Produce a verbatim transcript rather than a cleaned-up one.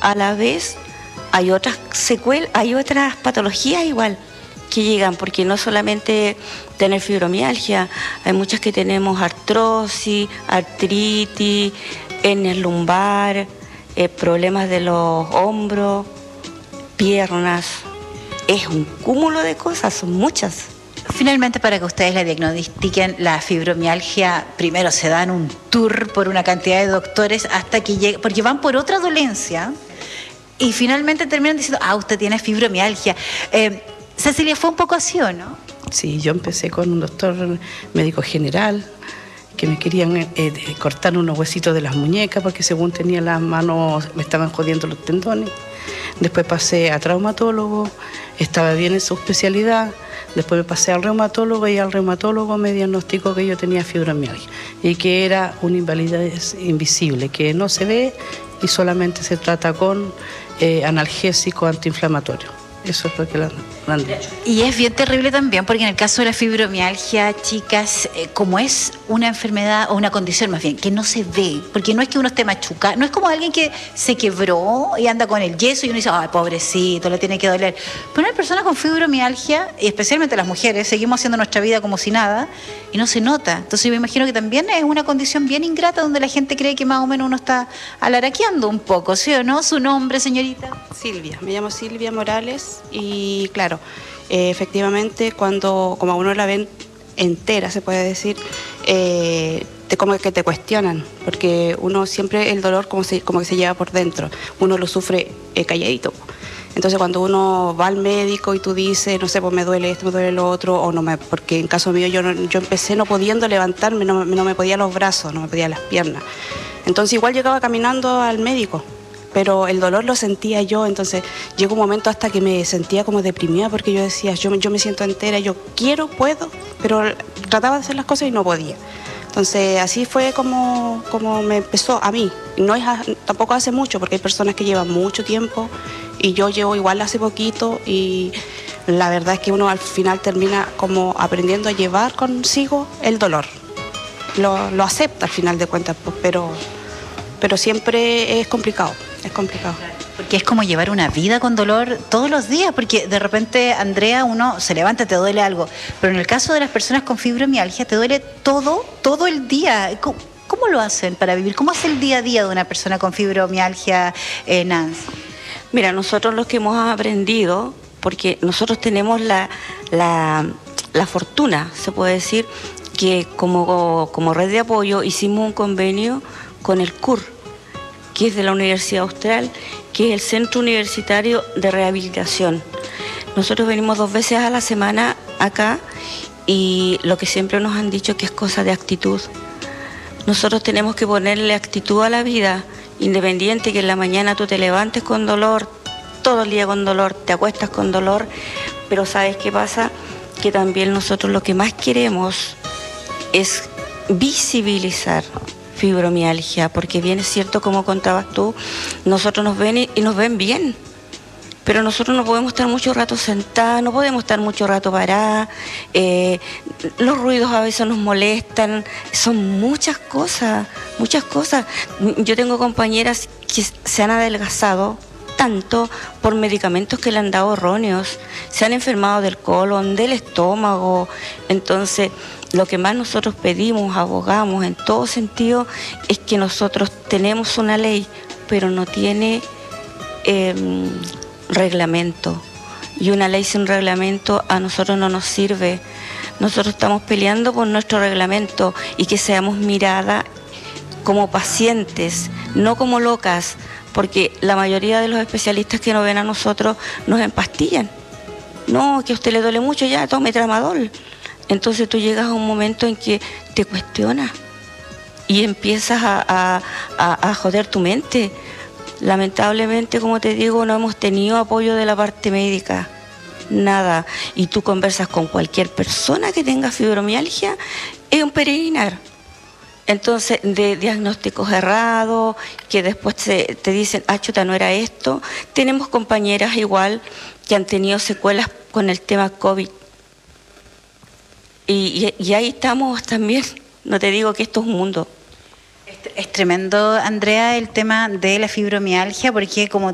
a la vez hay otras secuelas, hay otras patologías igual que llegan, porque no solamente tener fibromialgia, hay muchas que tenemos artrosis, artritis, hernias lumbar, eh, problemas de los hombros, piernas. Es un cúmulo de cosas, son muchas. Finalmente, para que ustedes la diagnostiquen la fibromialgia, primero se dan un tour por una cantidad de doctores hasta que llegue, porque van por otra dolencia y finalmente terminan diciendo, ah, usted tiene fibromialgia. Eh, Cecilia, ¿fue un poco así o no? Sí, yo empecé con un doctor médico general que me querían eh, cortar unos huesitos de las muñecas porque según tenía las manos me estaban jodiendo los tendones. Después pasé a traumatólogo, estaba bien en su especialidad. Después me pasé al reumatólogo y al reumatólogo me diagnosticó que yo tenía fibromialgia y que era una invalidez invisible, que no se ve y solamente se trata con eh, analgésico antiinflamatorio. Eso es lo que la han dicho. Y es bien terrible también porque en el caso de la fibromialgia, chicas, eh, como es una enfermedad o una condición más bien que no se ve, porque no es que uno esté machucado, no es como alguien que se quebró y anda con el yeso y uno dice, ay, pobrecito, le tiene que doler. Pero una persona con fibromialgia, y especialmente las mujeres, seguimos haciendo nuestra vida como si nada y no se nota. Entonces yo me imagino que también es una condición bien ingrata donde la gente cree que más o menos uno está alaraqueando un poco, ¿sí o no? ¿Su nombre, señorita? Silvia, me llamo Silvia Morales. Y claro, eh, efectivamente cuando como a uno la ven entera, se puede decir, eh, te, como que te cuestionan, porque uno siempre el dolor como, se, como que se lleva por dentro, uno lo sufre eh, calladito. Entonces cuando uno va al médico y tú dices, no sé, pues me duele esto, me duele lo otro, o no me, porque en caso mío yo, no, yo empecé no pudiendo levantarme, no, no me podía los brazos, no me podía las piernas. Entonces igual llegaba caminando al médico, pero el dolor lo sentía yo, entonces llegó un momento hasta que me sentía como deprimida porque yo decía, yo, yo me siento entera, yo quiero, puedo, pero trataba de hacer las cosas y no podía. Entonces así fue como, como me empezó a mí. No es a, tampoco hace mucho porque hay personas que llevan mucho tiempo y yo llevo igual hace poquito y la verdad es que uno al final termina como aprendiendo a llevar consigo el dolor. Lo, lo acepta al final de cuentas, pues, pero, pero siempre es complicado. Es complicado. Porque es como llevar una vida con dolor todos los días, porque de repente, Andrea, uno se levanta, te duele algo, pero en el caso de las personas con fibromialgia, te duele todo, todo el día. ¿Cómo, cómo lo hacen para vivir? ¿Cómo es el día a día de una persona con fibromialgia, eh, Nancy? Mira, nosotros los que hemos aprendido, porque nosotros tenemos la, la, la fortuna, se puede decir, que como, como red de apoyo hicimos un convenio con el C U R, que es de la Universidad Austral, que es el Centro Universitario de Rehabilitación. Nosotros venimos dos veces a la semana acá y lo que siempre nos han dicho es que es cosa de actitud. Nosotros tenemos que ponerle actitud a la vida, independiente que en la mañana tú te levantes con dolor, todo el día con dolor, te acuestas con dolor, pero ¿sabes qué pasa? Que también nosotros lo que más queremos es visibilizar fibromialgia, porque bien es cierto, como contabas tú, nosotros nos ven y, y nos ven bien, pero nosotros no podemos estar mucho rato sentados, no podemos estar mucho rato parados, eh, los ruidos a veces nos molestan, son muchas cosas, muchas cosas. Yo tengo compañeras que se han adelgazado tanto por medicamentos que le han dado erróneos, se han enfermado del colon, del estómago. Entonces lo que más nosotros pedimos, abogamos en todo sentido, es que nosotros tenemos una ley, pero no tiene eh, reglamento. Y una ley sin reglamento a nosotros no nos sirve. Nosotros estamos peleando por nuestro reglamento y que seamos miradas como pacientes, no como locas, porque la mayoría de los especialistas que nos ven a nosotros nos empastillan. No, que a usted le duele mucho, ya tome tramadol. Entonces tú llegas a un momento en que te cuestionas y empiezas a, a, a, a joder tu mente. Lamentablemente, como te digo, no hemos tenido apoyo de la parte médica, nada. Y tú conversas con cualquier persona que tenga fibromialgia, es un peregrinar. Entonces, de diagnósticos errados, que después te, te dicen, ah, chuta, no era esto. Tenemos compañeras igual que han tenido secuelas con el tema COVID. Y, y, y ahí estamos también. No te digo que esto es un mundo. Es tremendo, Andrea, el tema de la fibromialgia, porque como